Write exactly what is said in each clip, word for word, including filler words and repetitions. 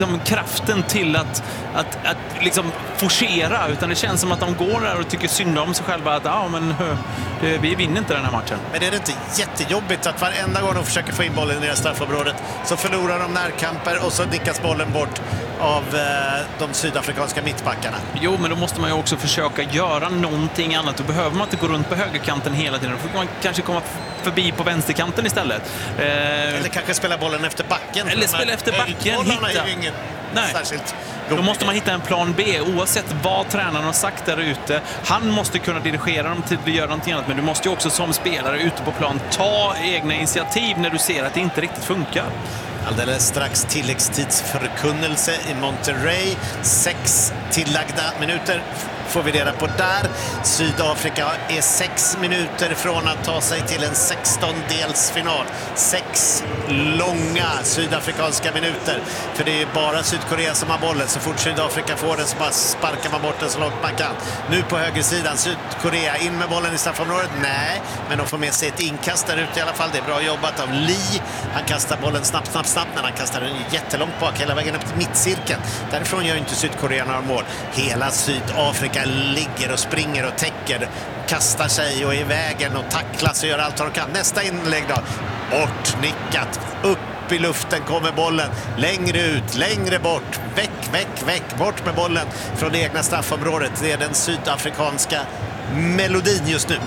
de kraften till att, att, att liksom forcera, utan det känns som att de går där och tycker synd om sig själva att ja, men, det, vi vinner inte den här matchen. Men är det inte jättejobbigt att varenda gång de försöker få in bollen i det straffområdet så förlorar de närkamper och så nickas bollen bort av eh, de sydafrikanska mittbackarna? Jo, men då måste man ju också försöka göra någonting annat. Då behöver man inte gå runt på högerkanten hela tiden. Då får man kanske komma förbi på vänsterkanten istället. Eh... Eller kanske spela bollen efter backen. Eller spela efter backen. Hitta. Är ingen Nej. Särskilt Då måste man hitta en plan B oavsett vad tränaren har sagt där ute. Han måste kunna dirigera dem till att göra någonting annat, men du måste ju också som spelare ute på plan ta egna initiativ när du ser att det inte riktigt funkar. Alldeles strax tilläggstidsförkunnelse i Monterrey. Sex tillagda minuter får vi reda på där. Sydafrika är sex minuter från att ta sig till en sextondelsfinal. Sex långa sydafrikanska minuter. För det är bara Sydkorea som har bollen. Så fort Sydafrika får den så bara sparkar man bort den så långt man kan. Nu på högersidan, Sydkorea in med bollen i straffområdet. Nej, men de får med sig ett inkast där ute i alla fall. Det är bra jobbat av Lee. Han kastar bollen snabbt, snabbt, snabbt, men han kastar den jättelångt bak hela vägen upp till mittcirkeln. Därifrån gör inte Sydkorea några mål. Hela Sydafrika ligger och springer och täcker, kastar sig och är i vägen och tacklas och gör allt vad de kan. Nästa inlägg då. Bort, nickat. Upp i luften kommer bollen. Längre ut, längre bort. Väck, väck, väck. Bort med bollen från det egna straffområdet. Det är den sydafrikanska melodin just nu.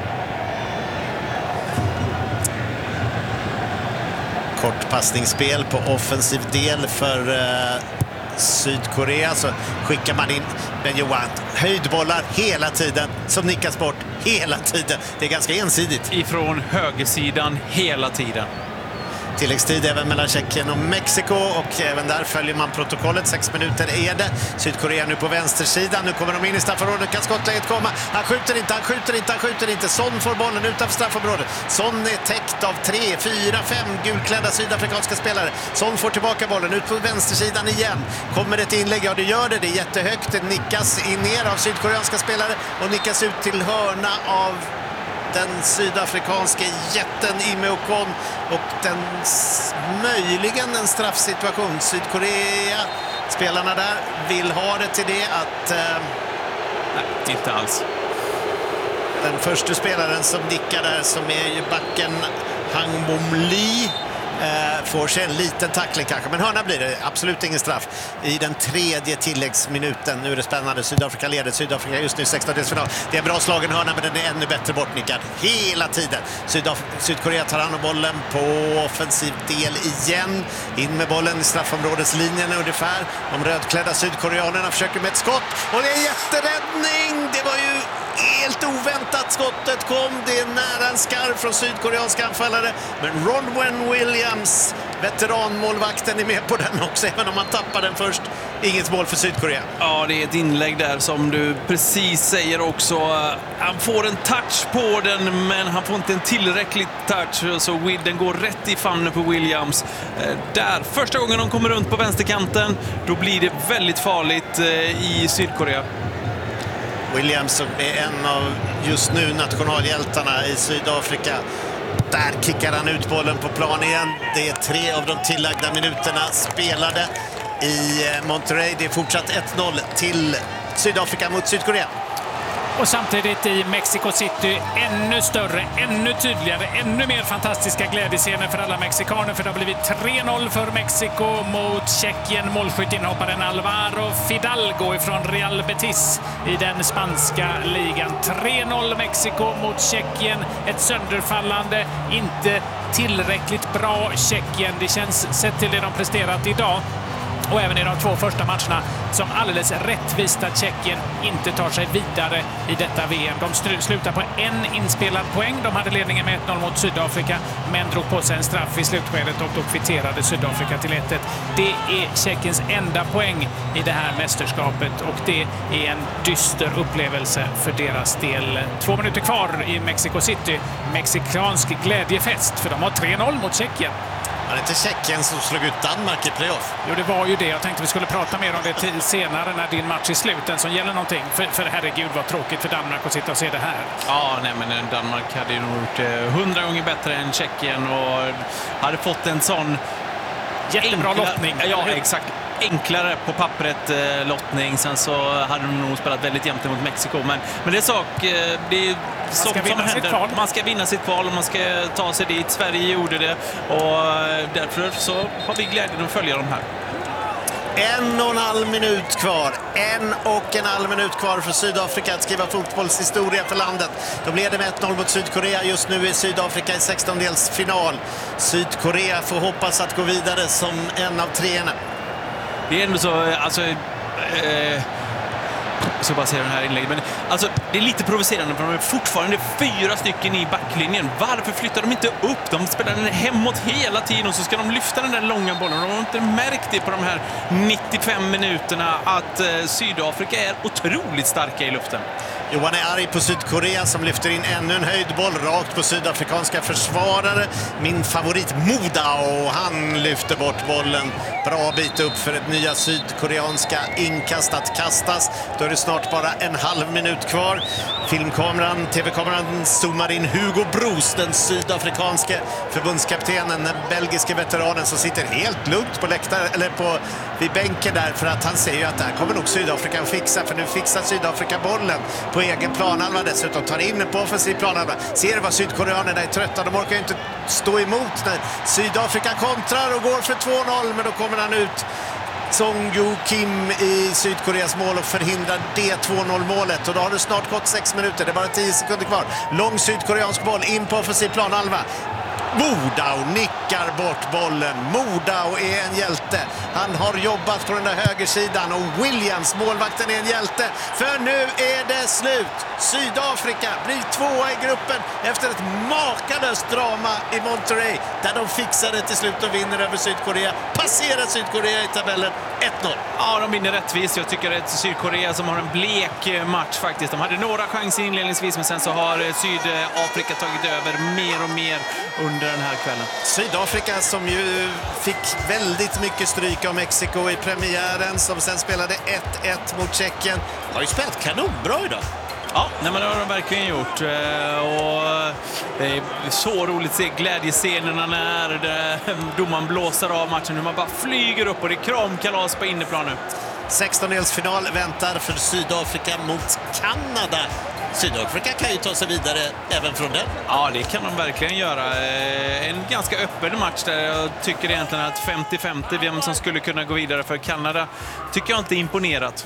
Kort passningsspel på offensiv del för uh, Sydkorea, så skickar man in Ben Johan. Höjdbollar hela tiden som nickas bort hela tiden. Det är ganska ensidigt. Ifrån högersidan hela tiden. Tilläggstid även mellan Tjeckien och Mexiko, och även där följer man protokollet. Sex minuter är det. Sydkorea nu på vänstersidan. Nu kommer de in i straffområdet. Kan skottläget komma? Han skjuter inte, han skjuter inte, han skjuter inte. Son får bollen utanför straffområdet. Son är täckt av tre, fyra, fem gulklädda sydafrikanska spelare. Son får tillbaka bollen ut på vänstersidan igen. Kommer ett inlägg? Ja, det gör det. Det är jättehögt. Det nickas in ner av sydkoreanska spelare och nickas ut till hörna av den sydafrikanska jätten Ime Okon, och den möjligen en straffsituation. Sydkorea, spelarna där vill ha det till det att eh, nej, inte alls. Den första spelaren som nickar där, som är ju backen Hang Bom Lee, eh, får sig en liten tackling kanske, men hörna blir det. Absolut ingen straff i den tredje tilläggsminuten. Nu är det spännande. Sydafrika leder. Sydafrika just nu sextondelsfinal. Det är en bra slagen hörna, men den är ännu bättre bortnickad hela tiden. Sydaf- Sydkorea tar hand om bollen på offensiv del igen. In med bollen i straffområdeslinjen ungefär. De rödklädda sydkoreanerna försöker med ett skott, och det är jätteräddning. Det var ju helt oväntat skottet kom. Det är nära en skarv från sydkoreanska anfallare. Men Ronwen Williams, veteranmålvakten, är med på den också, även om man tappar den först. Inget mål för Sydkorea. Ja, det är ett inlägg där som du precis säger också. Han får en touch på den, men han får inte en tillräcklig touch. Så den går rätt i famnen på Williams. Där, första gången de kommer runt på vänsterkanten, då blir det väldigt farligt i Sydkorea. Williams som är en av just nu nationalhjältarna i Sydafrika. Där kickar han ut bollen på plan igen. Det är tre av de tillagda minuterna spelade i Monterrey. Det är fortsatt ett noll till Sydafrika mot Sydkorea. Och samtidigt i Mexico City ännu större, ännu tydligare, ännu mer fantastiska glädjescener för alla mexikaner. För det har blivit tre noll för Mexiko mot Tjeckien. Målskyttinhopparen Alvaro Fidalgo ifrån Real Betis i den spanska ligan. tre noll Mexiko mot Tjeckien. Ett sönderfallande, inte tillräckligt bra Tjeckien. Det känns, sett till det de presterat idag och även i de två första matcherna, som alldeles rättvist att Tjeckien inte tar sig vidare i detta V M. De slutar på en inspelad poäng. De hade ledningen med ett noll mot Sydafrika, men drog på sig en straff i slutskedet och då kvitterade Sydafrika till ett ett. Det är Tjeckiens enda poäng i det här mästerskapet, och det är en dyster upplevelse för deras del. Två minuter kvar i Mexico City. Mexikansk glädjefest, för de har tre noll mot Tjeckien. Var det inte Tjeckien som slog ut Danmark i playoff? Jo, det var ju det. Jag tänkte vi skulle prata mer om det senare när din match är slut. Den som gäller någonting. För, för herregud vad tråkigt för Danmark att sitta och se det här. Ja, nej, men Danmark hade ju nog gjort hundra gånger bättre än Tjeckien och hade fått en sån jättebra enkla, lottning. Ja, exakt. enklare på pappret eh, lottning. Sen så hade de nog spelat väldigt jämnt mot Mexiko. Men, men det är sak, eh, det är som, man, ska som händer. Man ska vinna sitt kval och man ska ta sig dit. Sverige gjorde det och eh, därför så har vi glädjen att följa de här. En och en halv minut kvar. En och en halv minut kvar för Sydafrika att skriva fotbollshistoria för landet. De leder med ett noll mot Sydkorea. Just nu är Sydafrika i sextondelsfinal. Sydkorea får hoppas att gå vidare som en av treorna. Det är ändå så, alltså... Eh, jag ska bara säga den här inlägget, men alltså, det är lite provocerande för de är fortfarande fyra stycken i backlinjen. Varför flyttar de inte upp? De spelar den hemåt hela tiden och så ska de lyfta den där långa bollen. De har inte märkt det på de här nittiofem minuterna att eh, Sydafrika är otroligt starka i luften. Johan är arg på Sydkorea som lyfter in ännu en höjdboll rakt på sydafrikanska försvarare. Min favorit Moda, och han lyfter bort bollen. Bra bit upp för ett nya sydkoreanska inkast att kastas. Då är det snart bara en halv minut kvar. Filmkameran, tv-kameran zoomar in Hugo Broos, den sydafrikanske förbundskaptenen, den belgiske veteranen som sitter helt lugnt på läktaren, eller på vid bänken där, för att han säger ju att det här kommer nog Sydafrika att fixa, för nu fixar Sydafrika bollen på egen planhalva, dessutom tar in på offensiv planhalva. Ser vad sydkoreanerna är trötta, de orkar ju inte stå emot när Sydafrika kontrar och går för två noll, men då kommer han ut, Song-Yu Kim i Sydkoreas mål, och förhindrar det två noll-målet. Och då har det snart gått sex minuter, det är bara tio sekunder kvar. Lång sydkoreansk boll in på offensiv planhalva. Modau nickar bort bollen. Modau är en hjälte. Han har jobbat på den där högersidan, och Williams, målvakten, är en hjälte. För nu är det slut. Sydafrika blir tvåa i gruppen efter ett makalöst drama i Monterrey, där de fixar det till slut och vinner över Sydkorea. Passerar Sydkorea i tabellen ett noll. Ja, de vinner rättvist. Jag tycker att Sydkorea som har en blek match faktiskt. De hade några chanser inledningsvis, men sen så har Sydafrika tagit över mer och mer under den här kvällen. Sydafrika som ju fick väldigt mycket stryk av Mexiko i premiären, som sen spelade ett ett mot Tjeckien, har ju spelat kanonbra idag. Ja, nej, men det har de verkligen gjort. Och det är så roligt att se glädjescenerna när domaren blåser av matchen. Hur man bara flyger upp och det är kramkalas på inneplan nu. sextondelsfinal väntar för Sydafrika mot Kanada. Sydafrika kan ju ta sig vidare även från den. Ja, det kan de verkligen göra. En ganska öppen match där jag tycker egentligen att femtio femtio vem som skulle kunna gå vidare för Kanada tycker jag inte är imponerat.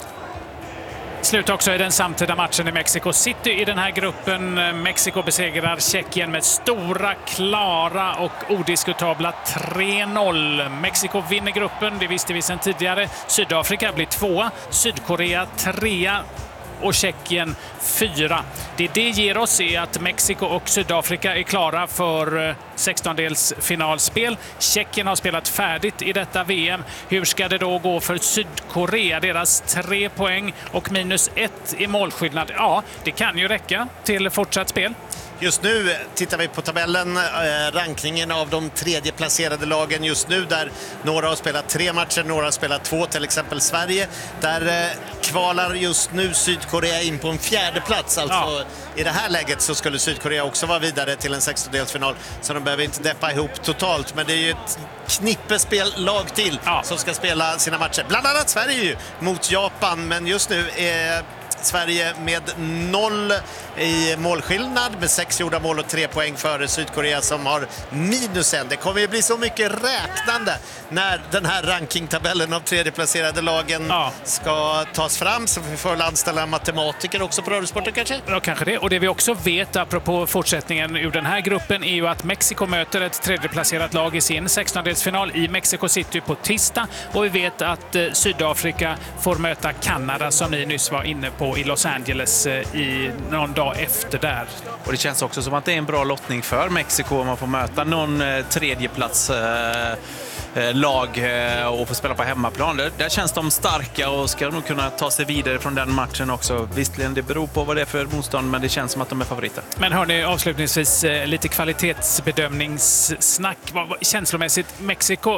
Slut också i den samtida matchen i Mexico City i den här gruppen. Mexiko besegrar Tjeckien med stora, klara och odiskutabla tre noll. Mexiko vinner gruppen, det visste vi sedan tidigare. Sydafrika blir tvåa, Sydkorea trea och Tjeckien fyra. Det det ger oss är att Mexiko och Sydafrika är klara för sextondelsfinalspel. Tjeckien har spelat färdigt i detta V M. Hur ska det då gå för Sydkorea? Deras tre poäng och minus ett i målskillnad. Ja, det kan ju räcka till fortsatt spel. Just nu tittar vi på tabellen, eh, rankningen av de tredje placerade lagen just nu, där några har spelat tre matcher, några har spelat två, till exempel Sverige. Där eh, kvalar just nu Sydkorea in på en fjärde plats. Alltså ja. I det här läget så skulle Sydkorea också vara vidare till en sextondelsfinal, så de behöver inte deppa ihop totalt. Men det är ju ett knippespellag till ja. som ska spela sina matcher. Bland annat Sverige ju mot Japan, men just nu är Sverige med noll i målskillnad med sex gjorda mål och tre poäng före Sydkorea som har minus en. Det kommer ju bli så mycket räknande när den här rankingtabellen av tredjeplacerade lagen ja. ska tas fram, så vi får anställa matematiker också på Radiosporten kanske? Ja, kanske det. Och det vi också vet apropå fortsättningen ur den här gruppen är ju att Mexiko möter ett tredjeplacerat lag i sin sextondelsfinal i Mexico City på tisdag, och vi vet att eh, Sydafrika får möta Kanada som ni nyss var inne på i Los Angeles eh, i någon dag efter där. Och det känns också som att det är en bra lottning för Mexiko om man får möta någon eh, tredjeplats eh, lag eh, och få spela på hemmaplan. Där, där känns de starka och ska nog kunna ta sig vidare från den matchen också. Visserligen, det beror på vad det är för motstånd, men det känns som att de är favoriter. Men hörni, avslutningsvis eh, lite kvalitetsbedömningssnack. Känslomässigt, Mexiko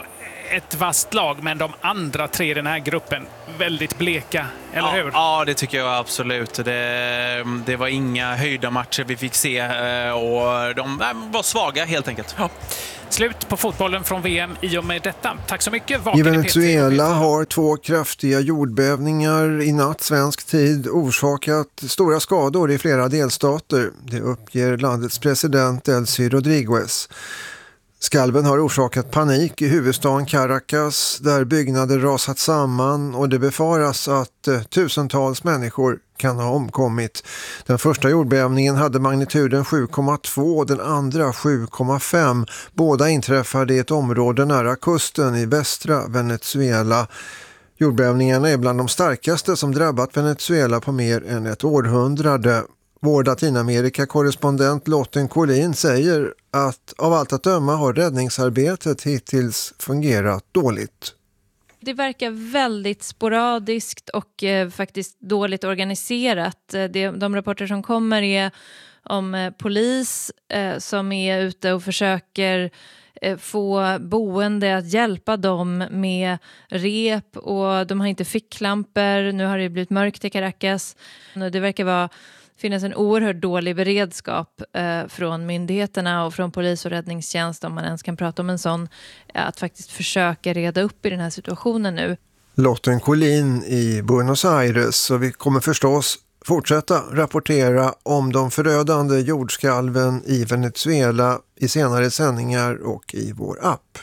ett vasst lag, men de andra tre i den här gruppen väldigt bleka, eller ja, hur? Ja, det tycker jag absolut. Det, det var inga höjda matcher vi fick se och de var svaga helt enkelt. Ja. Slut på fotbollen från V M i och med detta. Tack så mycket. Vaken I Venezuela har två kraftiga jordbävningar i natt svensk tid orsakat stora skador i flera delstater. Det uppger landets president Delcy Rodriguez. Skalven har orsakat panik i huvudstaden Caracas där byggnader rasat samman och det befaras att eh, tusentals människor kan ha omkommit. Den första jordbävningen hade magnituden sju komma två och den andra sju komma fem. Båda inträffade i ett område nära kusten i västra Venezuela. Jordbävningarna är bland de starkaste som drabbat Venezuela på mer än ett århundrade. Vår Latinamerika-korrespondent Lotten Collin säger att av allt att döma har räddningsarbetet hittills fungerat dåligt. Det verkar väldigt sporadiskt och eh, faktiskt dåligt organiserat. Det, de rapporter som kommer är om eh, polis eh, som är ute och försöker eh, få boende att hjälpa dem med rep och de har inte ficklampor. Nu har det blivit mörkt i Caracas. Det verkar vara finns en oerhört dålig beredskap eh, från myndigheterna och från polis och räddningstjänst, om man ens kan prata om en sån, att faktiskt försöka reda upp i den här situationen nu. Lotten Collin i Buenos Aires, så vi kommer förstås fortsätta rapportera om de förödande jordskalven i Venezuela i senare sändningar och i vår app.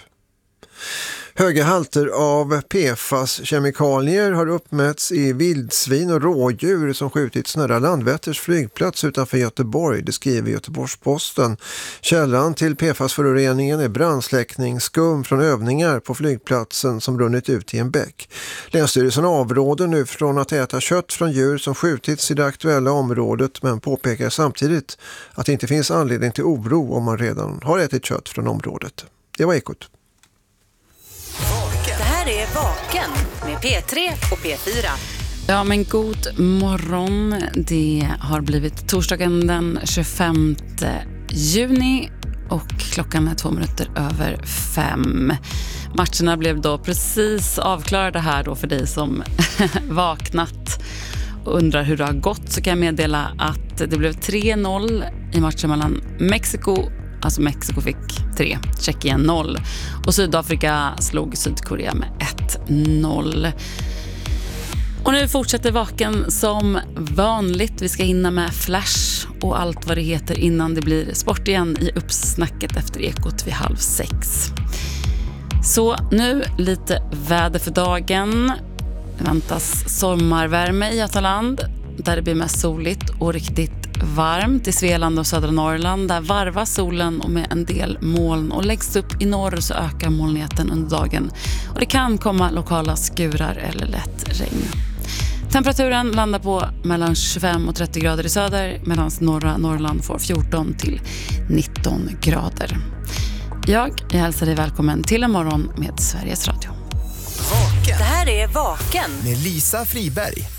Höga halter av P F A S-kemikalier har uppmätts i vildsvin och rådjur som skjutits nära Landvetters flygplats utanför Göteborg, det skriver Göteborgs-Posten. Källan till P F A S-föroreningen är brandsläckningsskum från övningar på flygplatsen som runnit ut i en bäck. Länsstyrelsen avråder nu från att äta kött från djur som skjutits i det aktuella området, men påpekar samtidigt att det inte finns anledning till oro om man redan har ätit kött från området. Det var Ekot. Det här är Vaken med P tre och P fyra. Ja, men god morgon. Det har blivit torsdagen den tjugofemte juni och klockan är två minuter över fem. Matcherna blev då precis avklarade här då för dig som vaknat och undrar hur det har gått, så kan jag meddela att det blev tre noll i matchen mellan Mexiko. Alltså Mexiko fick tre, Tjeckien noll och Sydafrika slog Sydkorea med ett noll. Och nu fortsätter Vaken som vanligt. Vi ska hinna med Flash och allt vad det heter innan det blir sport igen i uppsnacket efter Ekot vid halv sex. Så nu lite väder för dagen. Det väntas sommarvärme i Götaland där det blir mest soligt och riktigt varmt. I Svealand och södra Norrland där varvas solen och med en del moln, och läggs upp i norr så ökar molnigheten under dagen och det kan komma lokala skurar eller lätt regn. Temperaturen landar på mellan tjugofem och trettio grader i söder, medan norra Norrland får fjorton till nitton grader. Jag, jag hälsar dig välkommen till en morgon med Sveriges Radio. Vaken. Det här är Vaken med Lisa Friberg.